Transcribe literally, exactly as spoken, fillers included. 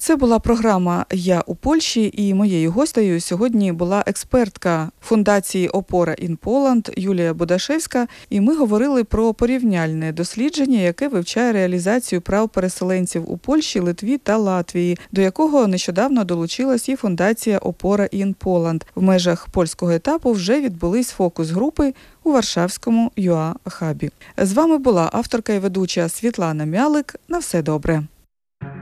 Це була програма «Я у Польщі» і моєю гостею сьогодні була експертка фундації «Опора ін Поланд» Юлія Будашевська, і ми говорили про порівняльне дослідження, яке вивчає реалізацію прав переселенців у Польщі, Литві та Латвії, до якого нещодавно долучилась і фундація «Опора ін Поланд». В межах польського етапу вже відбулись фокус-групи у Варшавському ю а хабі. З вами була авторка і ведуча Світлана Мялик. На все добре.